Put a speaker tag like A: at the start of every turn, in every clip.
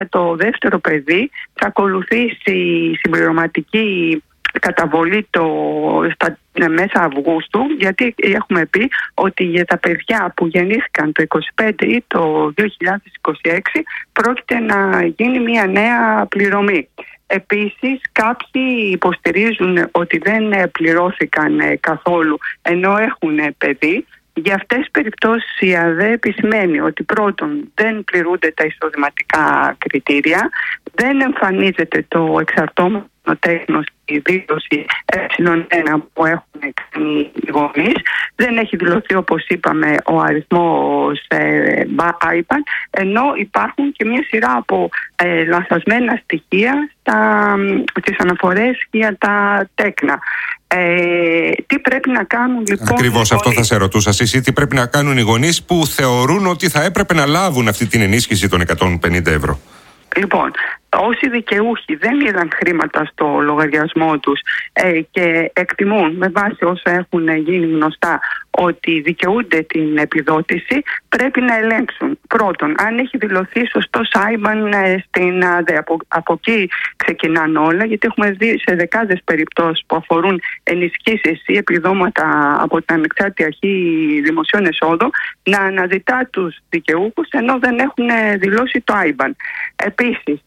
A: το δεύτερο παιδί θα ακολουθήσει η συμπληρωματική καταβολή στα μέσα Αυγούστου, γιατί έχουμε πει ότι για τα παιδιά που γεννήθηκαν το 2025 ή το 2026 πρόκειται να γίνει μια νέα πληρωμή. Επίσης, κάποιοι υποστηρίζουν ότι δεν πληρώθηκαν καθόλου ενώ έχουν παιδί. Για αυτές τις περιπτώσεις η ΑΔΕ επισημαίνει ότι πρώτον δεν πληρούνται τα εισοδηματικά κριτήρια, δεν εμφανίζεται το εξαρτώμενο τέκνο στη δήλωση ε1 που έχουν κάνει οι γονείς, δεν έχει δηλωθεί όπως είπαμε ο αριθμός IBAN, ενώ υπάρχουν και μια σειρά από λανθασμένα στοιχεία στις αναφορές για τα τέκνα. Τι πρέπει να κάνουν λοιπόν?
B: Ακριβώς αυτό θα σε ρωτούσα εσύ. Τι πρέπει να κάνουν οι γονείς που θεωρούν ότι θα έπρεπε να λάβουν αυτή την ενίσχυση των 150 ευρώ?
A: Λοιπόν, όσοι δικαιούχοι δεν είδαν χρήματα στο λογαριασμό τους και εκτιμούν με βάση όσα έχουν γίνει γνωστά ότι δικαιούνται την επιδότηση, πρέπει να ελέγξουν πρώτον αν έχει δηλωθεί σωστός IBAN στην ΑΔΕ. Από εκεί ξεκινάνε όλα, γιατί έχουμε δει σε δεκάδες περιπτώσεις που αφορούν ενισχύσεις ή επιδόματα από την Ανεξάρτητη Αρχή Δημοσίων Εσόδων να αναζητά τους δικαιούχους ενώ δεν έχουν δηλώσει το IBAN. Επίσης,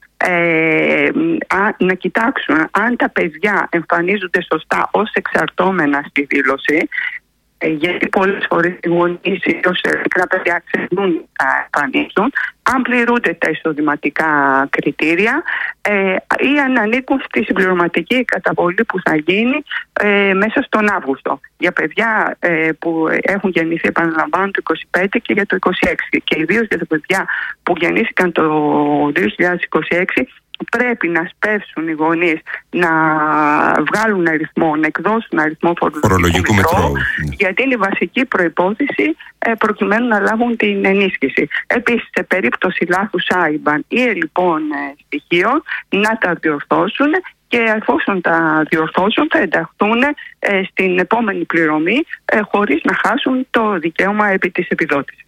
A: να κοιτάξουν αν τα παιδιά εμφανίζονται σωστά ως εξαρτώμενα στη δήλωση, γιατί πολλές φορές οι γονείς ιδίως μικρά παιδιά ξεχνούν να εμφανίζουν, αν πληρούνται τα εισοδηματικά κριτήρια ή αν ανήκουν στη συμπληρωματική καταβολή που θα γίνει μέσα στον Αύγουστο για παιδιά που έχουν γεννηθεί, επαναλαμβάνω, το 25 και για το 26, και ιδίως για τα παιδιά που γεννήθηκαν το 2026 πρέπει να σπεύσουν οι γονείς να βγάλουν αριθμό, να εκδώσουν αριθμό φορολογικού μητρώου, γιατί είναι η βασική προϋπόθεση προκειμένου να λάβουν την ενίσχυση. Επίσης, σε περίπτωση λάθους IBAN ή λοιπόν στοιχείων, να τα διορθώσουν και εφόσον τα διορθώσουν θα ενταχθούν στην επόμενη πληρωμή χωρίς να χάσουν το δικαίωμα επί της επιδότησης.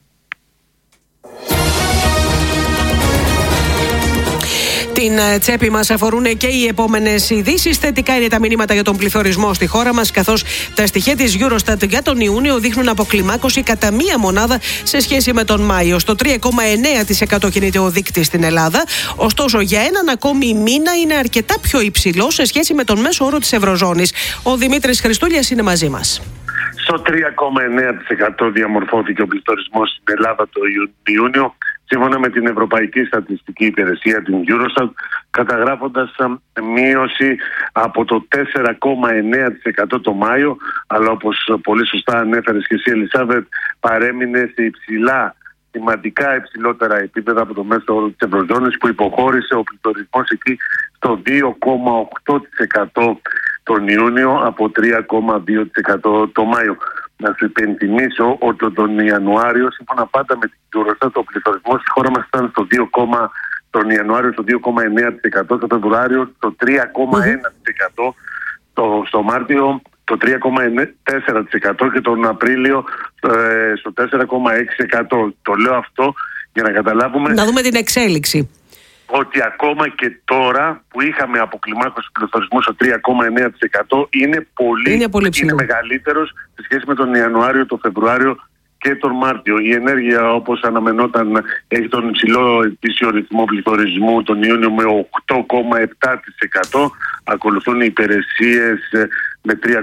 C: Την τσέπη μας αφορούν και οι επόμενες ειδήσεις. Θετικά είναι τα μηνύματα για τον πληθωρισμό στη χώρα μας, καθώς τα στοιχεία της Eurostat για τον Ιούνιο δείχνουν αποκλιμάκωση κατά μία μονάδα σε σχέση με τον Μάιο. Στο 3,9% κινείται ο δείκτης στην Ελλάδα. Ωστόσο, για έναν ακόμη μήνα είναι αρκετά πιο υψηλό σε σχέση με τον μέσο όρο της Ευρωζώνης. Ο Δημήτρης Χριστούλιας είναι μαζί μας.
D: Στο 3,9% διαμορφώθηκε ο πληθωρισμός στην Ελλάδα το Ιούνιο, σύμφωνα με την Ευρωπαϊκή Στατιστική Υπηρεσία, την Eurostat, καταγράφοντας μείωση από το 4,9% το Μάιο, αλλά όπως πολύ σωστά ανέφερες και εσύ, Ελισάβετ, παρέμεινε σε σημαντικά υψηλότερα επίπεδα από το μέσο όρο της Ευρωζώνης, που υποχώρησε ο πληθωρισμός εκεί στο 2,8% τον Ιούνιο από 3,2% το Μάιο. Να σου υπενθυμίσω ότι τον Ιανουάριο, σύμφωνα πάντα με την Eurostat, ο πληθωρισμός στη χώρα μας ήταν τον Ιανουάριο στο 2,9%, το Φεβρουάριο στο 3,1%, στο Μάρτιο το 3,4% και τον Απρίλιο στο 4,6%. Το λέω αυτό για να καταλάβουμε...
C: Να δούμε την εξέλιξη.
D: Ότι ακόμα και τώρα που είχαμε αποκλιμάκωση του πληθωρισμού στο 3,9% είναι πολύ μεγαλύτερος σε σχέση με τον Ιανουάριο, τον Φεβρουάριο και τον Μάρτιο. Η ενέργεια, όπως αναμενόταν, έχει τον υψηλό ετήσιο ρυθμό πληθωρισμού τον Ιούνιο με 8,7%. Ακολουθούν οι υπηρεσίες με 3,2%,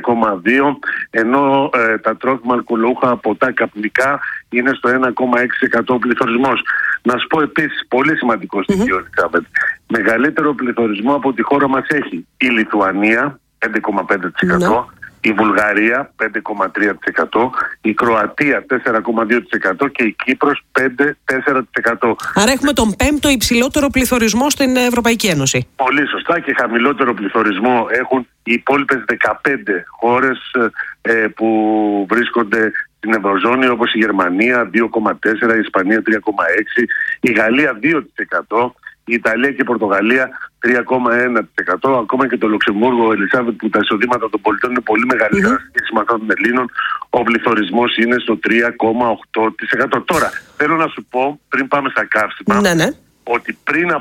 D: ενώ τα τρόφιμα, αλκοολούχα, ποτά, καπνικά είναι στο 1,6% πληθωρισμός. Να σου πω επίσης, πολύ σημαντικό στοιχείο, Ελισάβετ. Μεγαλύτερο πληθωρισμό από τη χώρα μας έχει η Λιθουανία, 5,5%, η Βουλγαρία 5,3%, η Κροατία 4,2% και η Κύπρος 5,4%.
C: Άρα έχουμε τον πέμπτο υψηλότερο πληθωρισμό στην Ευρωπαϊκή Ένωση.
D: Πολύ σωστά, και χαμηλότερο πληθωρισμό έχουν οι υπόλοιπες 15 χώρες που βρίσκονται στην Ευρωζώνη, όπως η Γερμανία 2,4%, η Ισπανία 3,6%, η Γαλλία 2%, η Ιταλία και η Πορτογαλία 3,1%. Ακόμα και το Λουξεμβούργο, Ελισάβετ, που τα εισοδήματα των πολιτών είναι πολύ μεγαλύτερα σε σχέση με αυτά των Ελλήνων, ο πληθωρισμός είναι στο 3,8%. Τώρα, θέλω να σου πω, πριν πάμε στα καύσιμα, ότι πριν